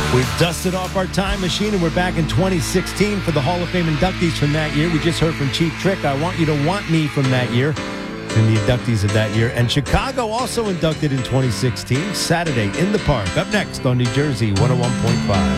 We've dusted off our time machine, and we're back in 2016 for the Hall of Fame inductees from that year. We just heard from Cheap Trick, I Want You to Want Me from that year, and the inductees of that year. And Chicago also inducted in 2016, Saturday in the Park. Up next on New Jersey 101.5.